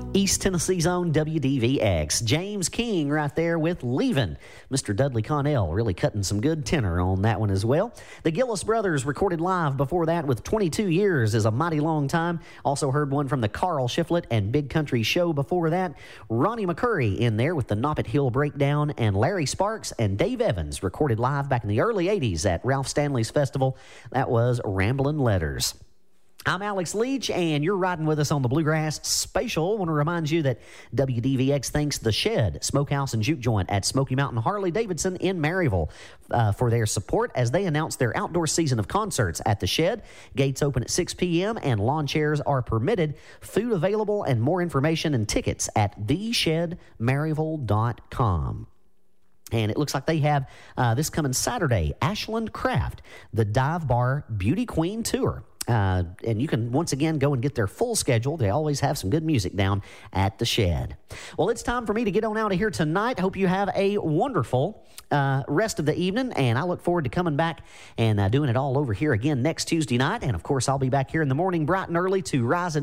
East Tennessee's own WDVX. James King right there with Leavin'. Mr. Dudley Connell really cutting some good tenor on that one as well. The Gillis Brothers recorded live before that with 22 Years is a Mighty Long Time. Also heard one from the Carl Shiflett and Big Country Show before that. Ronnie McCurry in there with the Noppet Hill Breakdown, and Larry Sparks and Dave Evans recorded live back in the early 80s at Ralph Stanley's Festival. That was Ramblin' Letters. I'm Alex Leach, and you're riding with us on the Bluegrass Spatial. I want to remind you that WDVX thanks The Shed, Smokehouse and Juke Joint at Smoky Mountain Harley-Davidson in Maryville for their support as they announce their outdoor season of concerts at The Shed. Gates open at 6 p.m. and lawn chairs are permitted. Food available and more information and tickets at theshedmaryville.com. And it looks like they have this coming Saturday, Ashland Craft, the Dive Bar Beauty Queen Tour. And you can once again go and get their full schedule. They always have some good music down at The Shed. Well, it's time for me to get on out of here tonight. Hope you have a wonderful rest of the evening, and I look forward to coming back and doing it all over here again next Tuesday night. And, of course, I'll be back here in the morning bright and early to rise and